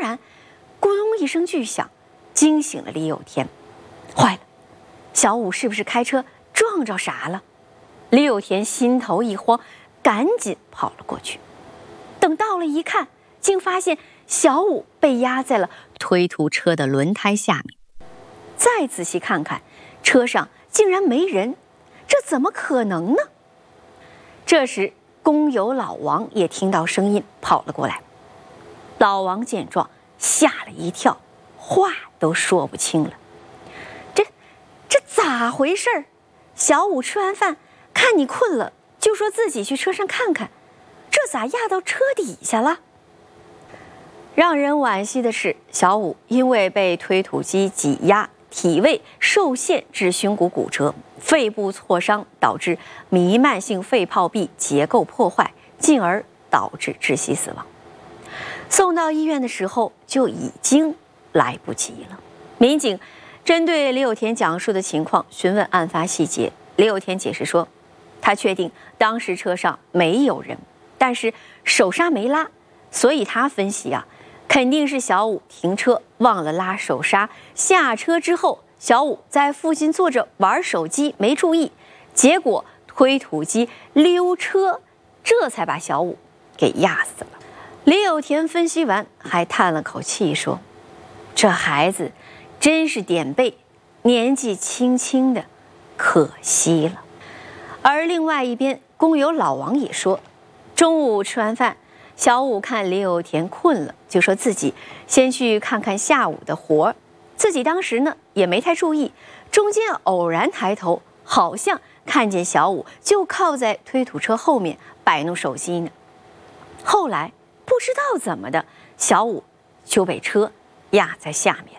然，咕咚一声巨响，惊醒了李有田。坏了，小武是不是开车撞着啥了？李有田心头一慌，赶紧跑了过去。等到了一看，竟发现小武被压在了推土车的轮胎下面。再仔细看看，车上竟然没人，这怎么可能呢？这时，工友老王也听到声音跑了过来。老王见状吓了一跳，话都说不清了。这咋回事？小武吃完饭看你困了，就说自己去车上看看，这咋压到车底下了？让人惋惜的是，小武因为被推土机挤压，体位受限致胸骨骨折，肺部挫伤，导致弥漫性肺泡壁结构破坏，进而导致窒息死亡。送到医院的时候就已经来不及了。民警针对李有田讲述的情况询问案发细节，李有田解释说，他确定当时车上没有人，但是手刹没拉，所以他分析肯定是小武停车忘了拉手刹，下车之后小武在附近坐着玩手机没注意，结果推土机溜车，这才把小武给压死了。李有田分析完还叹了口气说，这孩子真是点背，年纪轻轻的，可惜了。而另外一边，工友老王也说，中午吃完饭，小武看李有田困了，就说自己先去看看下午的活，自己当时呢也没太注意，中间偶然抬头，好像看见小武就靠在推土车后面摆弄手机呢。后来不知道怎么的，小武就被车压在下面了。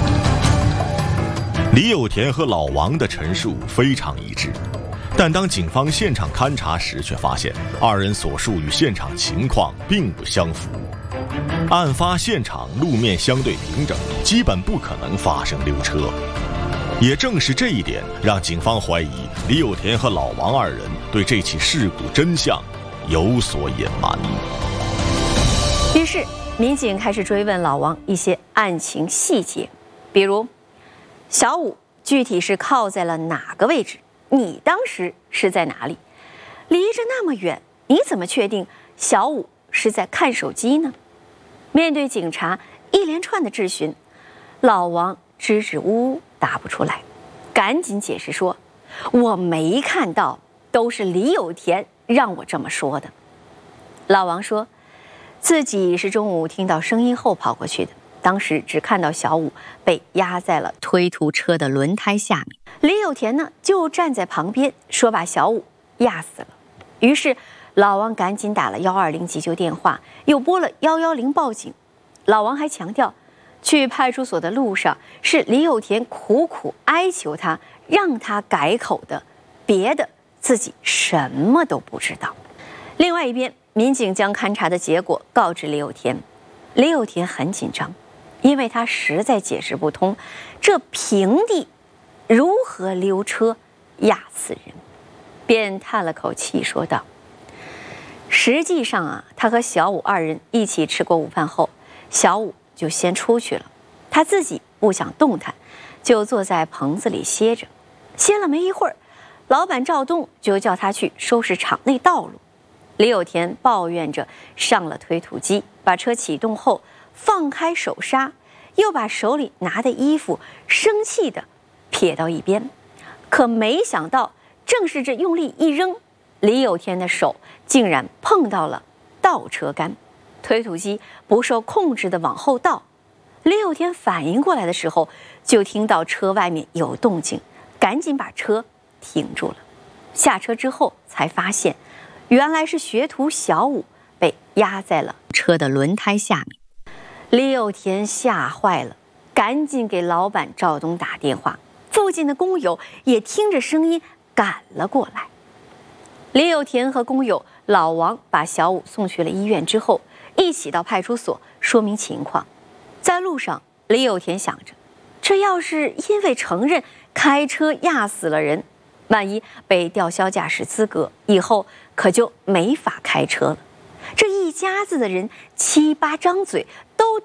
李有田和老王的陈述非常一致，但当警方现场勘查时，却发现二人所述与现场情况并不相符。案发现场路面相对平整，基本不可能发生溜车。也正是这一点，让警方怀疑李有田和老王二人对这起事故真相有所隐瞒。 于是，民警开始追问老王一些案情细节，比如小武具体是靠在了哪个位置？你当时是在哪里？离着那么远，你怎么确定小武是在看手机呢？面对警察一连串的质询，老王支支吾吾答不出来，赶紧解释说，我没看到，都是李有田让我这么说的。老王说，自己是中午听到声音后跑过去的，当时只看到小武被压在了推土车的轮胎下面，李有田呢就站在旁边说把小武压死了。于是老王赶紧打了120急救电话，又拨了110报警。老王还强调，去派出所的路上是李有田苦苦哀求他让他改口的，别的自己什么都不知道。另外一边，民警将勘查的结果告知李有田，李有田很紧张，因为他实在解释不通，这平地如何溜车压死人，便叹了口气说道，实际上他和小武二人一起吃过午饭后，小武就先出去了，他自己不想动弹，就坐在棚子里歇着。歇了没一会儿，老板赵东就叫他去收拾场内道路。李有田抱怨着上了推土机，把车启动后放开手刹，又把手里拿的衣服生气地撇到一边。可没想到，正是这用力一扔，李有田的手竟然碰到了倒车杆，推土机不受控制地往后倒。李有田反应过来的时候，就听到车外面有动静，赶紧把车停住了。下车之后才发现，原来是学徒小武被压在了车的轮胎下面。李有田吓坏了，赶紧给老板赵东打电话，附近的工友也听着声音赶了过来。李有田和工友老王把小武送去了医院之后，一起到派出所说明情况。在路上，李有田想着，这要是因为承认开车压死了人，万一被吊销驾驶资格，以后可就没法开车了。这一家子的人7、8张嘴都